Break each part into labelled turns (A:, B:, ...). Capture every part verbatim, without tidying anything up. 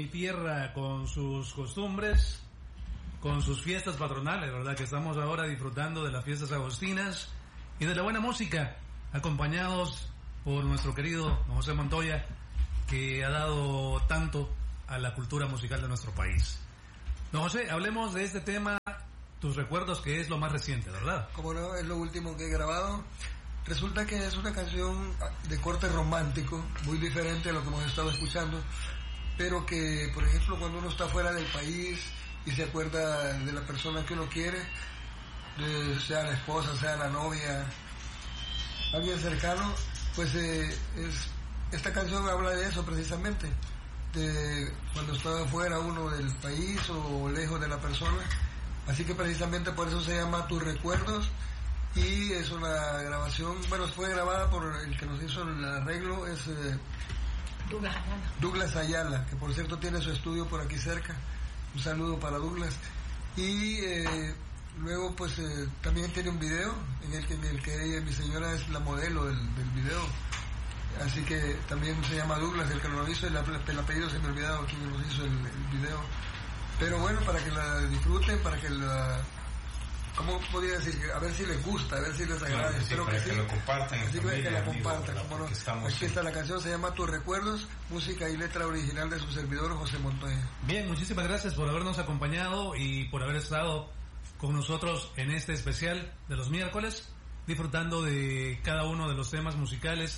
A: mi tierra con sus costumbres, con sus fiestas patronales, ¿verdad? Que estamos ahora disfrutando de las fiestas agostinas y de la buena música, acompañados por nuestro querido don José Montoya, que ha dado tanto a la cultura musical de nuestro país. Don José, hablemos de este tema, tus recuerdos, que es lo más reciente, ¿verdad?
B: Como no, es lo último que he grabado. Resulta que es una canción de corte romántico, muy diferente a lo que hemos estado escuchando, pero que, por ejemplo, cuando uno está fuera del país y se acuerda de la persona que uno quiere, de, sea la esposa, sea la novia, alguien cercano, pues eh, es, esta canción habla de eso precisamente, de cuando está fuera uno del país o lejos de la persona. Así que precisamente por eso se llama Tus Recuerdos, y es una grabación, bueno, fue grabada por el que nos hizo el arreglo, es eh,
C: Douglas Ayala.
B: Douglas Ayala, que por cierto tiene su estudio por aquí cerca. Un saludo para Douglas. Y eh, luego pues eh, también tiene un video en el que, en el que ella, mi señora, es la modelo del, del video. Así que también se llama Douglas, el que lo hizo, el, el apellido se me ha olvidado quién nos hizo el, el video. Pero bueno, para que la disfruten, para que la... ¿Cómo podría decir? A ver si les gusta, a ver si les agrada.
D: Claro, sí,
B: Espero
D: para
B: que,
D: que
B: sí.
D: lo compartan.
B: Así que que la compartan.
D: Amigo,
B: No.
D: estamos...
B: Aquí está la canción, se llama Tus Recuerdos, música y letra original de su servidor José Montoya.
A: Bien, muchísimas gracias por habernos acompañado y por haber estado con nosotros en este especial de los miércoles, disfrutando de cada uno de los temas musicales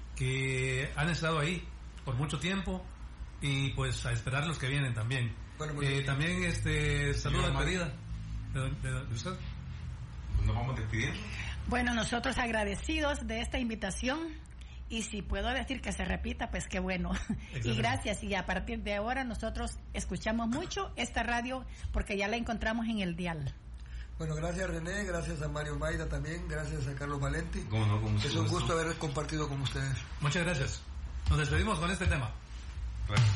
A: que han estado ahí por mucho tiempo, y pues a esperar los que vienen también. Bueno, muy eh, bien. También este saludo de despedida de, de, de usted.
D: Nos vamos despidiendo.
C: Bueno, nosotros agradecidos de esta invitación, y si puedo decir que se repita, pues qué bueno. Excelente. Y gracias, y a partir de ahora nosotros escuchamos mucho esta radio porque ya la encontramos en el dial.
B: Bueno, gracias René, gracias a Mario Maida también, gracias a Carlos Valenti.
D: ¿Cómo no? Con
B: es un gusto haber compartido con ustedes.
A: Muchas gracias. Nos despedimos con este tema.
D: Gracias.